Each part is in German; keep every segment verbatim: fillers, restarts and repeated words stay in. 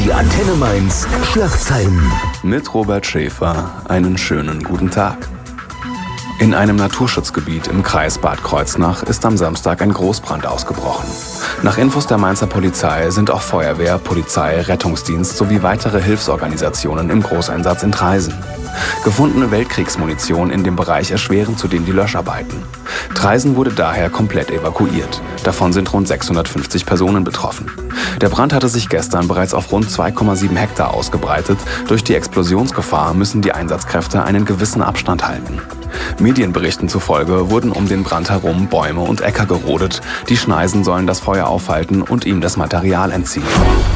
Die Antenne Mainz Schlagzeilen. Mit Robert Schäfer einen schönen guten Tag. In einem Naturschutzgebiet im Kreis Bad Kreuznach ist am Samstag ein Großbrand ausgebrochen. Nach Infos der Mainzer Polizei sind auch Feuerwehr, Polizei, Rettungsdienst sowie weitere Hilfsorganisationen im Großeinsatz in Traisen. Gefundene Weltkriegsmunition in dem Bereich erschweren zudem die Löscharbeiten. Traisen wurde daher komplett evakuiert. Davon sind rund sechshundertfünfzig Personen betroffen. Der Brand hatte sich gestern bereits auf rund zwei Komma sieben Hektar ausgebreitet. Durch die Explosionsgefahr müssen die Einsatzkräfte einen gewissen Abstand halten. Medienberichten zufolge wurden um den Brand herum Bäume und Äcker gerodet. Die Schneisen sollen das Feuer aufhalten und ihm das Material entziehen.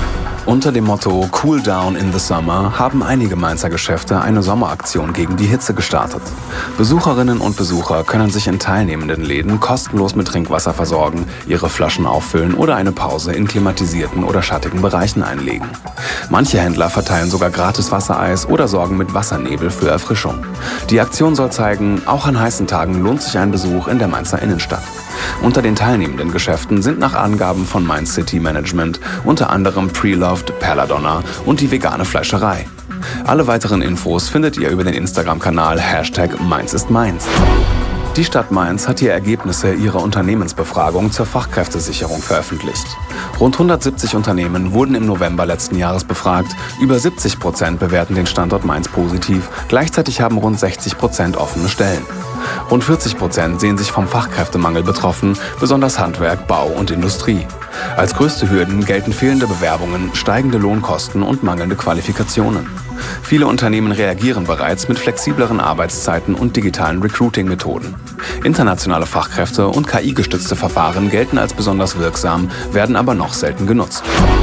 Unter dem Motto Cool Down in the Summer haben einige Mainzer Geschäfte eine Sommeraktion gegen die Hitze gestartet. Besucherinnen und Besucher können sich in teilnehmenden Läden kostenlos mit Trinkwasser versorgen, ihre Flaschen auffüllen oder eine Pause in klimatisierten oder schattigen Bereichen einlegen. Manche Händler verteilen sogar gratis Wassereis oder sorgen mit Wassernebel für Erfrischung. Die Aktion soll zeigen, auch an heißen Tagen lohnt sich ein Besuch in der Mainzer Innenstadt. Unter den teilnehmenden Geschäften sind nach Angaben von Mainz City Management unter anderem Preloved, Perladonna und die vegane Fleischerei. Alle weiteren Infos findet ihr über den Instagram-Kanal Hashtag Mainz ist Mainz. Die Stadt Mainz hat die Ergebnisse ihrer Unternehmensbefragung zur Fachkräftesicherung veröffentlicht. Rund hundertsiebzig Unternehmen wurden im November letzten Jahres befragt. Über siebzig Prozent bewerten den Standort Mainz positiv. Gleichzeitig haben rund sechzig Prozent offene Stellen. Rund vierzig Prozent sehen sich vom Fachkräftemangel betroffen, besonders Handwerk, Bau und Industrie. Als größte Hürden gelten fehlende Bewerbungen, steigende Lohnkosten und mangelnde Qualifikationen. Viele Unternehmen reagieren bereits mit flexibleren Arbeitszeiten und digitalen Recruiting-Methoden. Internationale Fachkräfte und K I-gestützte Verfahren gelten als besonders wirksam, werden aber noch selten genutzt.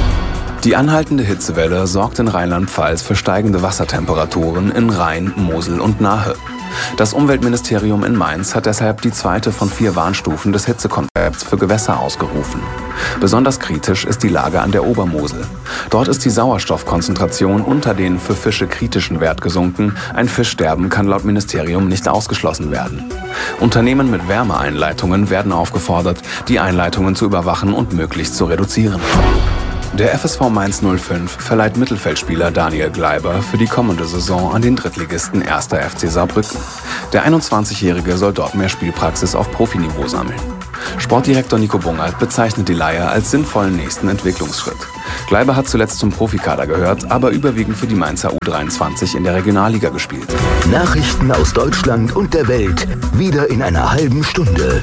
Die anhaltende Hitzewelle sorgt in Rheinland-Pfalz für steigende Wassertemperaturen in Rhein, Mosel und Nahe. Das Umweltministerium in Mainz hat deshalb die zweite von vier Warnstufen des Hitzekonzepts für Gewässer ausgerufen. Besonders kritisch ist die Lage an der Obermosel. Dort ist die Sauerstoffkonzentration unter den für Fische kritischen Wert gesunken. Ein Fischsterben kann laut Ministerium nicht ausgeschlossen werden. Unternehmen mit Wärmeeinleitungen werden aufgefordert, die Einleitungen zu überwachen und möglichst zu reduzieren. Der F S V Mainz null fünf verleiht Mittelfeldspieler Daniel Gleiber für die kommende Saison an den Drittligisten erster F C Saarbrücken. Der einundzwanzigjährige soll dort mehr Spielpraxis auf Profiniveau sammeln. Sportdirektor Nico Bungert bezeichnet die Leihe als sinnvollen nächsten Entwicklungsschritt. Gleiber hat zuletzt zum Profikader gehört, aber überwiegend für die Mainzer U dreiundzwanzig in der Regionalliga gespielt. Nachrichten aus Deutschland und der Welt, wieder in einer halben Stunde.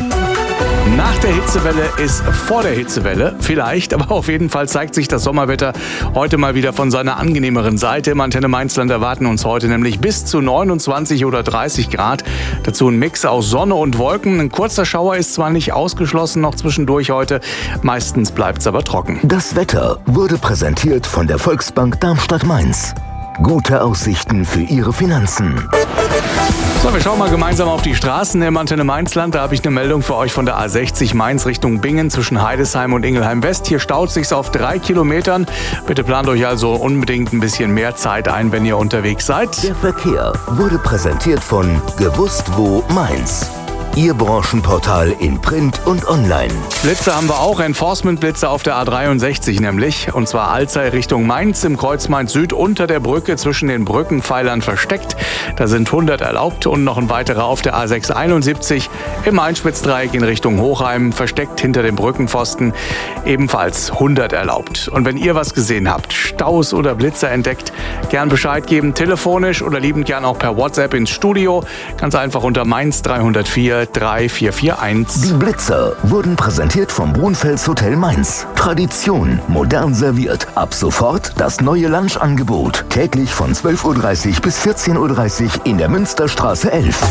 Nach der Hitzewelle ist vor der Hitzewelle, vielleicht, aber auf jeden Fall zeigt sich das Sommerwetter heute mal wieder von seiner angenehmeren Seite. Im Antenne Mainzland erwarten uns heute nämlich bis zu neunundzwanzig oder dreißig Grad. Dazu ein Mix aus Sonne und Wolken. Ein kurzer Schauer ist zwar nicht ausgeschlossen, noch zwischendurch heute. Meistens bleibt es aber trocken. Das Wetter wurde präsentiert von der Volksbank Darmstadt-Mainz. Gute Aussichten für Ihre Finanzen. So, wir schauen mal gemeinsam auf die Straßen im Antenne Mainzland. Da habe ich eine Meldung für euch von der A sechzig Mainz Richtung Bingen zwischen Heidesheim und Ingelheim West. Hier staut es sich auf drei Kilometern. Bitte plant euch also unbedingt ein bisschen mehr Zeit ein, wenn ihr unterwegs seid. Der Verkehr wurde präsentiert von Gewusst wo Mainz. Ihr Branchenportal in Print und Online. Blitze haben wir auch, Enforcement-Blitze auf der A dreiundsechzig nämlich. Und zwar Alzey Richtung Mainz im Kreuz Mainz Süd unter der Brücke zwischen den Brückenpfeilern versteckt. Da sind hundert erlaubt und noch ein weiterer auf der A sechshunderteinundsiebzig im Einspitzdreieck in Richtung Hochheim versteckt hinter dem Brückenpfosten. Ebenfalls hundert erlaubt. Und wenn ihr was gesehen habt, Staus oder Blitze entdeckt, gern Bescheid geben, telefonisch oder liebend gern auch per WhatsApp ins Studio. Ganz einfach unter Mainz dreihundertvier drei vier vier eins. Die Blitzer wurden präsentiert vom Brunfels Hotel Mainz. Tradition, modern serviert. Ab sofort das neue Lunchangebot. Täglich von zwölf Uhr dreißig bis vierzehn Uhr dreißig in der Münsterstraße elf.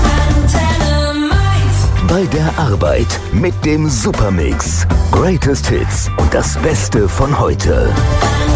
Bei der Arbeit mit dem Supermix. Greatest Hits und das Beste von heute.